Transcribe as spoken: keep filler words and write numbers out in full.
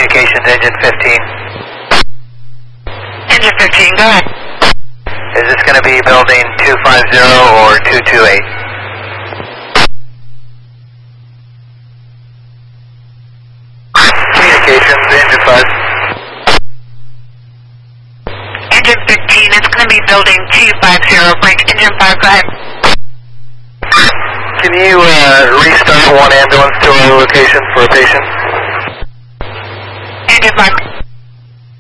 communications, engine fifteen. Engine fifteen, go ahead. Is this going to be building two five zero or two two eight? Communications, engine five. Engine fifteen, it's going to be building two five zero, break engine five, go ahead. Can you uh, restart one ambulance to our location for a patient? Engine five.